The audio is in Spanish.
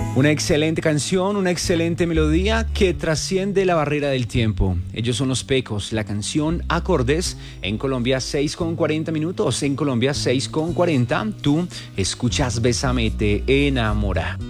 Una excelente canción, una excelente melodía que trasciende la barrera del tiempo. Ellos son Los Pecos, la canción Acordes, en Colombia 6:40 minutos, en Colombia 6:40. Tú escuchas Bésame, te enamora.